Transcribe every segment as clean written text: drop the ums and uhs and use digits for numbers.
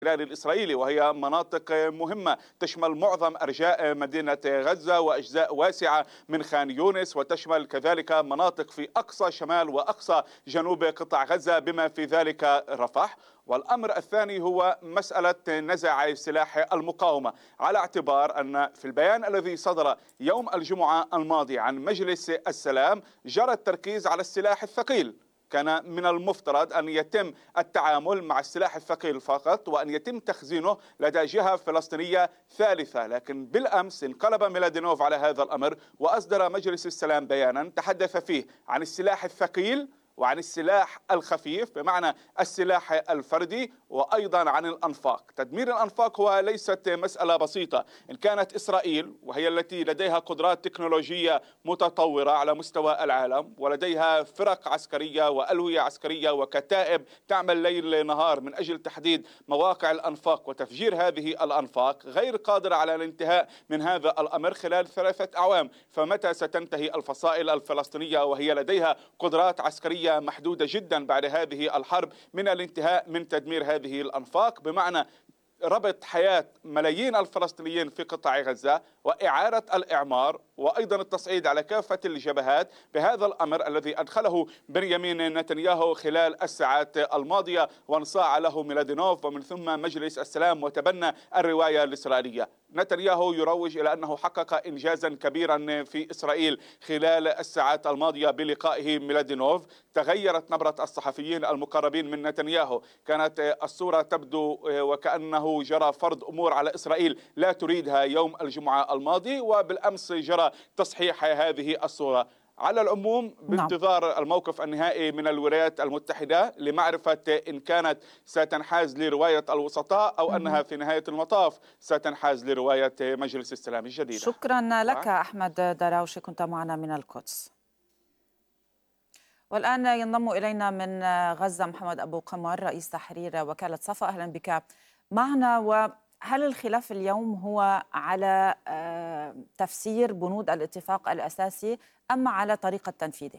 الاحتلال الإسرائيلي، وهي مناطق مهمة تشمل معظم أرجاء مدينة غزة وأجزاء واسعة من خان يونس، وتشمل كذلك مناطق في أقصى شمال وأقصى جنوب قطاع غزة بما في ذلك رفح. والأمر الثاني هو مسألة نزع سلاح المقاومة، على اعتبار أن في البيان الذي صدر يوم الجمعة الماضي عن مجلس السلام جرى التركيز على السلاح الثقيل. كان من المفترض أن يتم التعامل مع السلاح الثقيل فقط وأن يتم تخزينه لدى جهة فلسطينية ثالثة، لكن بالأمس انقلب ميلادينوف على هذا الأمر وأصدر مجلس السلام بيانا تحدث فيه عن السلاح الثقيل وعن السلاح الخفيف بمعنى السلاح الفردي، وأيضا عن الأنفاق. تدمير الأنفاق هو ليست مسألة بسيطة. إن كانت إسرائيل وهي التي لديها قدرات تكنولوجية متطورة على مستوى العالم ولديها فرق عسكرية وألوية عسكرية وكتائب تعمل ليل نهار من أجل تحديد مواقع الأنفاق وتفجير هذه الأنفاق، غير قادرة على الانتهاء من هذا الأمر خلال 3 أعوام، فمتى ستنتهي الفصائل الفلسطينية وهي لديها قدرات عسكرية محدودة جدا بعد هذه الحرب من الانتهاء من تدمير هذه الأنفاق؟ بمعنى ربط حياة ملايين الفلسطينيين في قطاع غزة وإعادة الإعمار وأيضا التصعيد على كافة الجبهات بهذا الأمر الذي أدخله بنيامين نتنياهو خلال الساعات الماضية وانصاع له ميلادينوف ومن ثم مجلس السلام وتبنى الرواية الإسرائيلية. نتنياهو يروج إلى أنه حقق إنجازا كبيرا في إسرائيل خلال الساعات الماضية بلقائه ميلادينوف. تغيرت نبرة الصحفيين المقربين من نتنياهو، كانت الصورة تبدو وكأنه جرى فرض أمور على إسرائيل لا تريدها يوم الجمعة الماضي، وبالأمس جرى تصحيح هذه الصورة. على العموم بانتظار الموقف النهائي من الولايات المتحدة لمعرفة إن كانت ستنحاز لرواية الوسطاء أو أنها في نهاية المطاف ستنحاز لرواية مجلس السلام الجديدة. شكرا لك أحمد دراوشي، كنت معنا من القدس. والآن ينضم إلينا من غزة محمد أبو قمر رئيس تحرير وكالة صفا. أهلا بك معنا. وهل الخلاف اليوم هو على تفسير بنود الاتفاق الأساسي أم على طريقة تنفيذه؟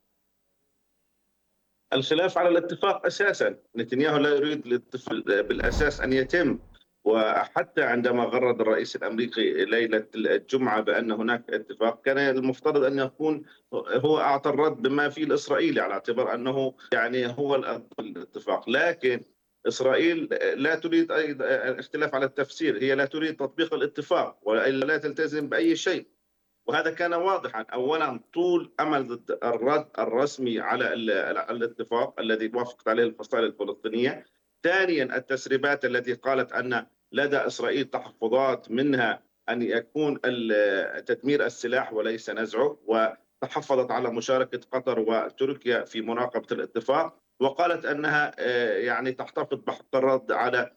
الخلاف على الاتفاق أساسا. نتنياهو لا يريد بالأساس أن يتم، وحتى عندما غرد الرئيس الأمريكي ليلة الجمعة بأن هناك اتفاق كان المفترض أن يكون هو أعطى الرد بما فيه الإسرائيلي على اعتبار أنه هو الاتفاق. لكن إسرائيل لا تريد الاختلاف على التفسير، هي لا تريد تطبيق الاتفاق وإلا لا تلتزم بأي شيء، وهذا كان واضحا. أولا طول أمل الرد الرسمي على الاتفاق الذي وافقت عليه الفصائل الفلسطينية. ثانيا التسريبات التي قالت أن لدى إسرائيل تحفظات منها أن يكون تدمير السلاح وليس نزعه، وتحفظت على مشاركة قطر وتركيا في مناقبة الاتفاق، وقالت أنها تحتفظ بحق الرد على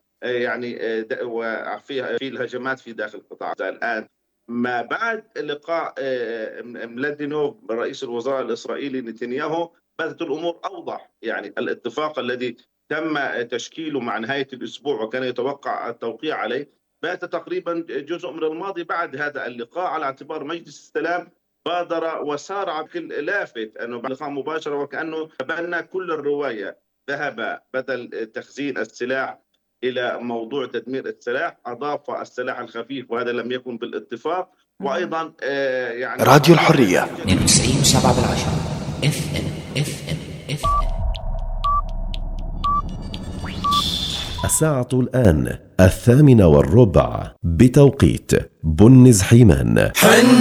في الهجمات في داخل قطاع. الآن ما بعد لقاء ميلادينوف رئيس الوزراء الإسرائيلي نتنياهو بدت الأمور أوضح. الاتفاق الذي تم تشكيله مع نهاية الأسبوع وكان يتوقع التوقيع عليه بات تقريبا جزء من الماضي بعد هذا اللقاء، على اعتبار مجلس السلام بادر وسارع بشكل لافت أنه بعد اللقاء مباشرة وكأنه تبنى كل الرواية، ذهب بدل تخزين السلاح إلى موضوع تدمير السلاح، أضاف السلاح الخفيف وهذا لم يكن بالاتفاق. وأيضا راديو الحرية 92.7 FM. الساعة الآن 8:15 بتوقيت بنز حيمان.